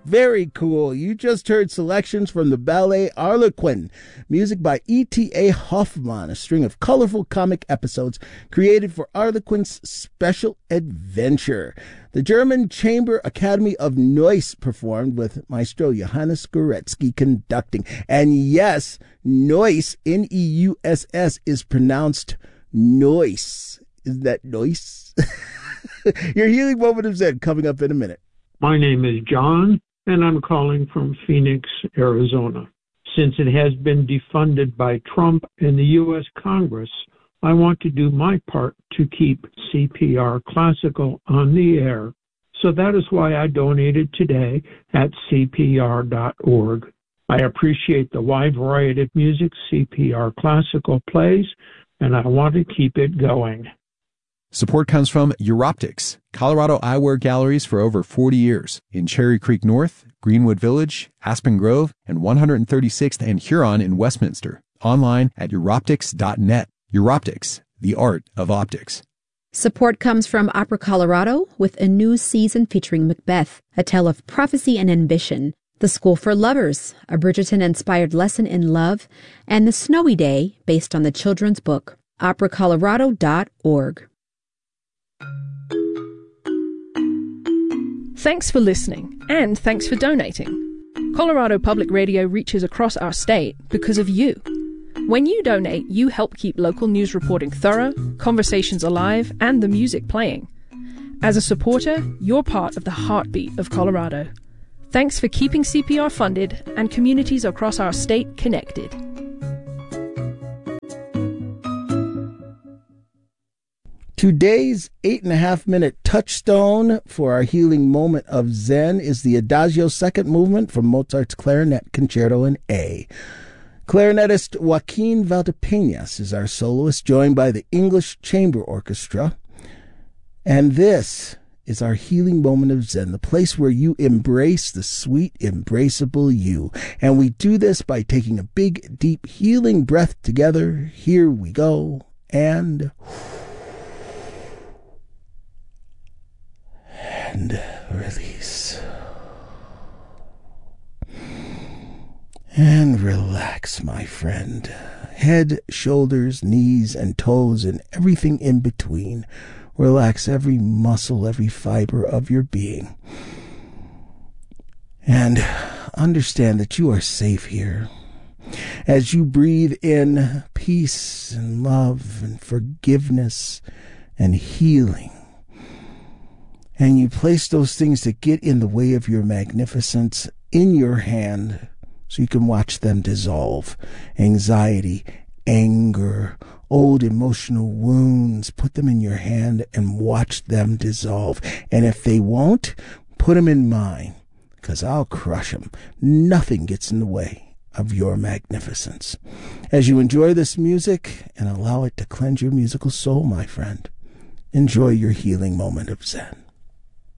Very cool. You just heard selections from the ballet Harlequin, music by E.T.A. Hoffmann, a string of colorful comic episodes created for Harlequin's special adventure. The German Chamber Academy of Neuss performed with Maestro Johannes Goretzky conducting. And yes, Neuss, Neuss, is pronounced Neuss. Isn't that Neuss? Your healing moment of Zen coming up in a minute. My name is John, and I'm calling from Phoenix, Arizona. Since it has been defunded by Trump and the U.S. Congress, I want to do my part to keep CPR Classical on the air. So that is why I donated today at CPR.org. I appreciate the wide variety of music CPR Classical plays, and I want to keep it going. Support comes from Europtics, Colorado eyewear galleries for over 40 years in Cherry Creek North, Greenwood Village, Aspen Grove, and 136th and Huron in Westminster. Online at Europtics.net. Europtics, the art of optics. Support comes from Opera Colorado with a new season featuring Macbeth, a tale of prophecy and ambition, The School for Lovers, a Bridgerton-inspired lesson in love, and The Snowy Day, based on the children's book. operacolorado.org. Thanks for listening, and thanks for donating. Colorado Public Radio reaches across our state because of you. When you donate, you help keep local news reporting thorough, conversations alive, and the music playing. As a supporter, you're part of the heartbeat of Colorado. Thanks for keeping CPR funded and communities across our state connected. Today's 8.5-minute touchstone for our healing moment of Zen is the Adagio second movement from Mozart's Clarinet Concerto in A. Clarinetist Joaquin Valdepeñas is our soloist, joined by the English Chamber Orchestra. And this is our healing moment of Zen, the place where you embrace the sweet, embraceable you. And we do this by taking a big, deep, healing breath together. Here we go. And release. And relax, my friend. Head, shoulders, knees, and toes, and everything in between. Relax every muscle, every fiber of your being. And understand that you are safe here. As you breathe in peace and love and forgiveness and healing, and you place those things that get in the way of your magnificence in your hand so you can watch them dissolve. Anxiety, anger, old emotional wounds, put them in your hand and watch them dissolve. And if they won't, put them in mine, because I'll crush them. Nothing gets in the way of your magnificence. As you enjoy this music and allow it to cleanse your musical soul, my friend, enjoy your healing moment of Zen.